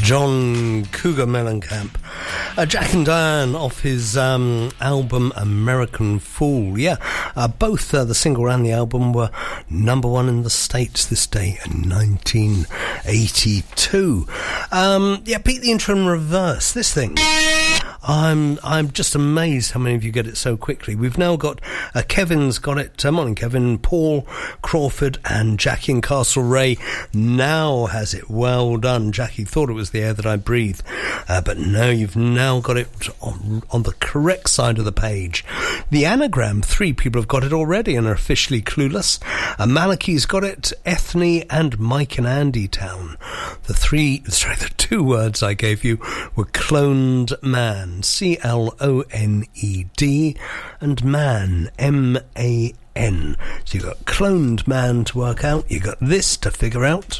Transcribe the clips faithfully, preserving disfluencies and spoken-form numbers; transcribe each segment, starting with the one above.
John Cougar Mellencamp. Uh, Jack and Diane off his um, album American Fool. Yeah, uh, both uh, the single and the album were number one in the States this day in nineteen eighty-two. Um, yeah, beat the intro in reverse. This thing. I'm I'm just amazed how many of you get it so quickly. We've now got uh, Kevin's got it. Uh, morning, Kevin. Paul Crawford and Jackie in Castlereagh now has it. Well done, Jackie. Thought it was the air that I breathe, uh, but no, you've now got it on, on the correct side of the page. The anagram, three people have got it already and are officially clueless. Uh, Malachi's got it. Ethne and Mike and Andy Town. The three, sorry, the two words I gave you were cloned man. C L O N E D, and man, M A N. So you've got cloned man to work out, you've got this to figure out.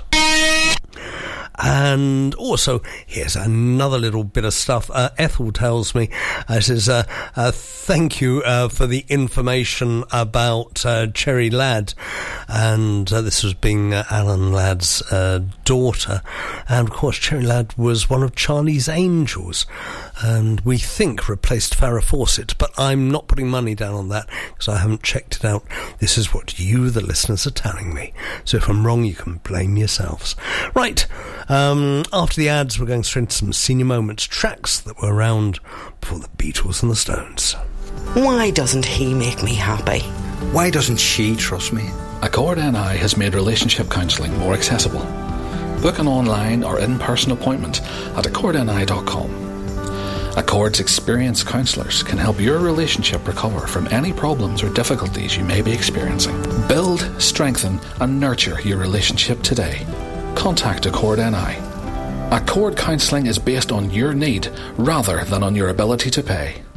And also, here's another little bit of stuff. Uh, Ethel tells me, uh, says, uh, uh, thank you uh, for the information about uh, Cherry Ladd. And uh, this was being uh, Alan Ladd's uh, daughter. And of course, Cherry Ladd was one of Charlie's Angels. And we think replaced Farrah Fawcett. But I'm not putting money down on that because I haven't checked it out. This is what you, the listeners, are telling me. So if I'm wrong, you can blame yourselves. Right. Um, after the ads, we're going straight into some senior moments, tracks that were around before the Beatles and the Stones. Why doesn't he make me happy? Why doesn't she trust me? Accord N I has made relationship counselling more accessible. Book an online or in-person appointment at accord n i dot com. Accord's experienced counsellors can help your relationship recover from any problems or difficulties you may be experiencing. Build, strengthen and nurture your relationship today. Contact Accord N I. Accord counselling is based on your need rather than on your ability to pay.